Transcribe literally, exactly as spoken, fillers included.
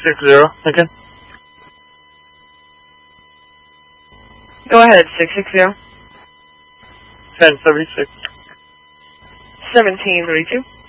six zero, again. Go ahead, six six zero. ten seventy-six. seventeen thirty-two.